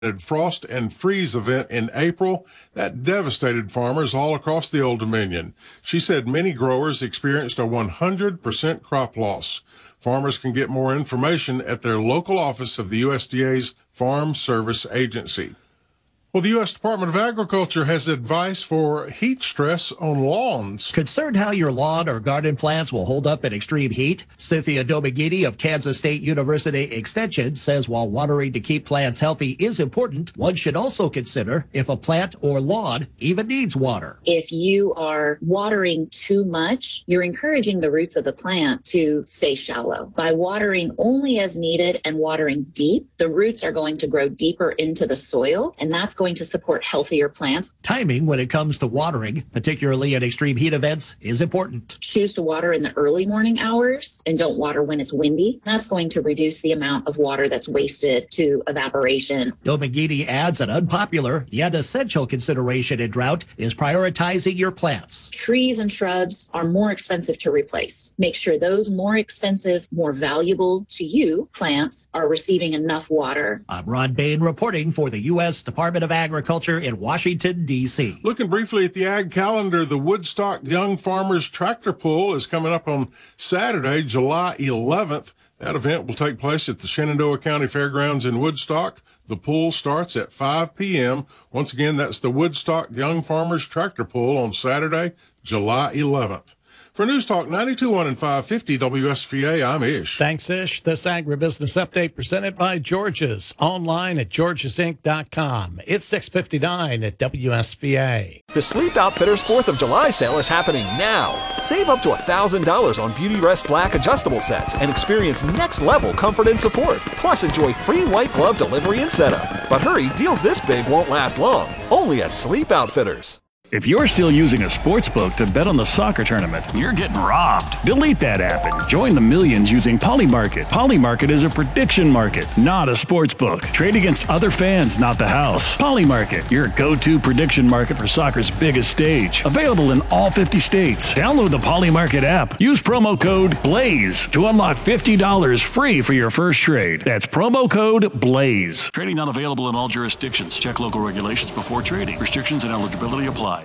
frost and freeze event in April that devastated farmers all across the Old Dominion. She said many growers experienced a 100% crop loss. Farmers can get more information at their local office of the USDA's Farm Service Agency. Well, the U.S. Department of Agriculture has advice for heat stress on lawns. Concerned how your lawn or garden plants will hold up in extreme heat? Cynthia Domagiti of Kansas State University Extension says while watering to keep plants healthy is important, one should also consider if a plant or lawn even needs water. If you are watering too much, you're encouraging the roots of the plant to stay shallow. By watering only as needed and watering deep, the roots are going to grow deeper into the soil, and that's going to support healthier plants. Timing when it comes to watering, particularly at extreme heat events, is important. Choose to water in the early morning hours and don't water when it's windy. That's going to reduce the amount of water that's wasted to evaporation. Domagiti adds an unpopular yet essential consideration in drought is prioritizing your plants. Trees and shrubs are more expensive to replace. Make sure those more expensive, more valuable to you plants are receiving enough water. I'm Ron Bain reporting for the U.S. Department of Agriculture in Washington, D.C. Looking briefly at the ag calendar, the Woodstock Young Farmers Tractor Pull is coming up on Saturday, July 11th. That event will take place at the Shenandoah County Fairgrounds in Woodstock. The pull starts at 5 p.m. Once again, that's the Woodstock Young Farmers Tractor Pull on Saturday, July 11th. For News Talk 92.1 and 550 WSVA, I'm Ish. Thanks, Ish. This agribusiness update presented by George's. Online at georgesinc.com. It's 6:59 at WSVA. The Sleep Outfitters 4th of July sale is happening now. Save up to $1,000 on Beauty Rest Black adjustable sets and experience next-level comfort and support. Plus, enjoy free white glove delivery and setup. But hurry, deals this big won't last long. Only at Sleep Outfitters. If you're still using a sportsbook to bet on the soccer tournament, you're getting robbed. Delete that app and join the millions using Polymarket. Polymarket is a prediction market, not a sportsbook. Trade against other fans, not the house. Polymarket, your go-to prediction market for soccer's biggest stage. Available in all 50 states. Download the Polymarket app. Use promo code BLAZE to unlock $50 free for your first trade. That's promo code BLAZE. Trading not available in all jurisdictions. Check local regulations before trading. Restrictions and eligibility apply.